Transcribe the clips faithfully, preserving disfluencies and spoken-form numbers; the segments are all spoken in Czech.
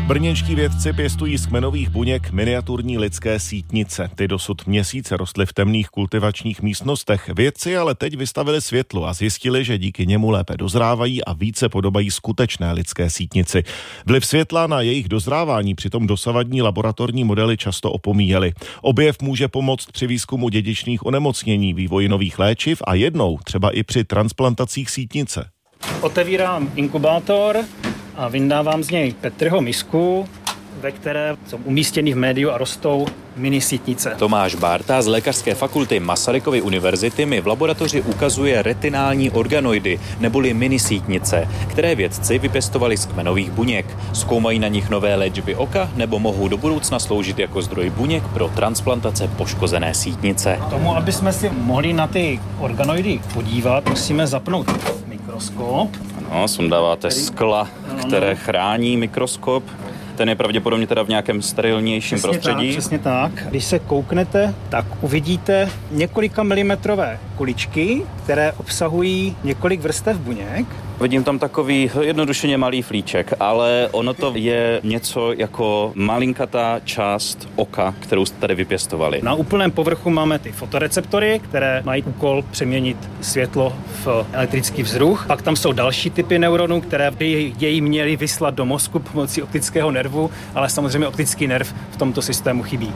Brněnští vědci pěstují z kmenových buněk miniaturní lidské sítnice. Ty dosud měsíce rostly v temných kultivačních místnostech. Vědci ale teď vystavili světlo a zjistili, že díky němu lépe dozrávají a více podobají skutečné lidské sítnici. Vliv světla na jejich dozrávání přitom dosavadní laboratorní modely často opomíjely. Objev může pomoct při výzkumu dědičných onemocnění, vývoji nových léčiv a jednou třeba i při transplantacích sítnice. Otevírám inkubátor a vyndávám z něj Petriho misku, ve které jsou umístěny v médiu a rostou mini sítnice. Tomáš Bárta z Lékařské fakulty Masarykovy univerzity mi v laboratoři ukazuje retinální organoidy, neboli mini sítnice, které vědci vypěstovali z kmenových buněk. Zkoumají na nich nové léčby oka nebo mohou do budoucna sloužit jako zdroj buněk pro transplantace poškozené sítnice. K tomu, aby jsme si mohli na ty organoidy podívat, musíme zapnout mikroskop. Ano, sundáváte skla, které chrání mikroskop. Ten je pravděpodobně teda v nějakém sterilnějším přesně prostředí. Tak, přesně tak. Když se kouknete, tak uvidíte několika milimetrové kuličky, které obsahují několik vrstev buněk. Vidím tam takový jednodušeně malý flíček, ale ono to je něco jako malinkatá část oka, kterou jste tady vypěstovali. Na úplném povrchu máme ty fotoreceptory, které mají úkol přeměnit světlo v elektrický vzruch. Pak tam jsou další typy neuronů, které by jej měly vyslat do mozku pomocí optického nervu, ale samozřejmě optický nerv v tomto systému chybí.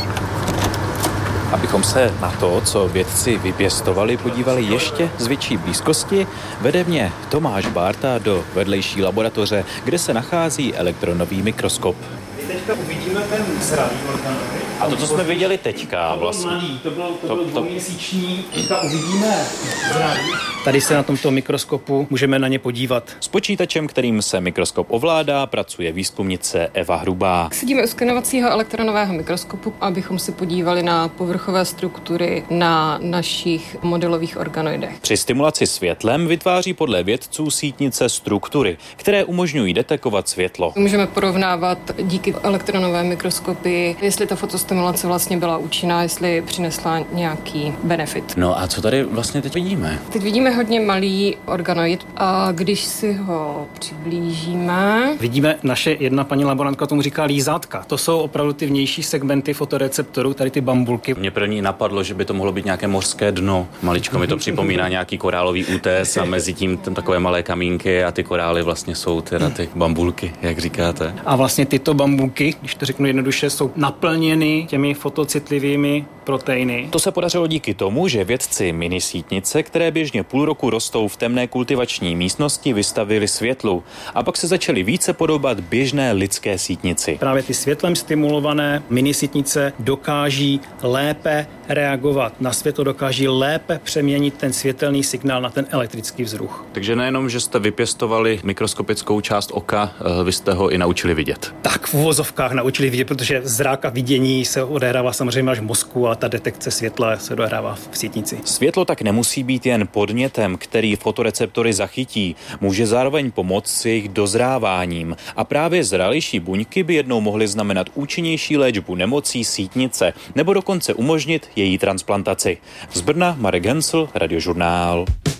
Abychom se na to, co vědci vypěstovali, podívali ještě z větší blízkosti, vede mě Tomáš Bárta do vedlejší laboratoře, kde se nachází elektronový mikroskop. Teďka uvidíme ten zralý organoid. A to, co jsme viděli teďka, vlastně. To bylo mladý, to byl, to, to byl dvouměsíční. Teďka uvidíme zralý. Tady se na tomto mikroskopu můžeme na ně podívat. S počítačem, kterým se mikroskop ovládá, pracuje výzkumnice Eva Hrubá. Sedíme u skenovacího elektronového mikroskopu, abychom se podívali na povrchové struktury na našich modelových organoidech. Při stimulaci světlem vytváří podle vědců sítnice struktury, které umožňují detekovat světlo. Můžeme porovnávat díky elektronové mikroskopy, jestli ta fotostimulace vlastně byla účinná, jestli přinesla nějaký benefit. No a co tady vlastně teď vidíme? Teď vidíme hodně malý organoid a když si ho přiblížíme... Vidíme, naše jedna paní laborantka tomu říká lízátka. To jsou opravdu ty vnější segmenty fotoreceptorů, tady ty bambulky. Mě první napadlo, že by to mohlo být nějaké mořské dno. Maličko mi to připomíná nějaký korálový útes a mezi tím tam takové malé kamínky a ty korály vlastně jsou teda ty bambulky, jak říkáte. A vlastně tyto bambulky, když to řeknu jednoduše, jsou naplněny těmi fotocitlivými proteiny. To se podařilo díky tomu, že vědci minisítnice, které běžně půl roku rostou v temné kultivační místnosti, vystavili světlu a pak se začaly více podobat běžné lidské sítnici. Právě ty světlem stimulované minisítnice dokáží lépe reagovat na světlo, dokáží lépe přeměnit ten světelný signál na ten elektrický vzruch. Takže nejenom, že jste vypěstovali mikroskopickou část oka, vy jste ho i naučili vidět. Tak v uvozovkách naučili vidět, protože zrak a vidění se odehrává samozřejmě až v mozku a ta detekce světla se odehrává v sítnici. Světlo tak nemusí být jen podnětem, který fotoreceptory zachytí, může zároveň pomoct s jejich dozráváním. A právě zralější buňky by jednou mohly znamenat účinnější léčbu nemocí sítnice nebo dokonce umožnit její transplantaci. Z Brna Marek Hensl, Radiožurnál.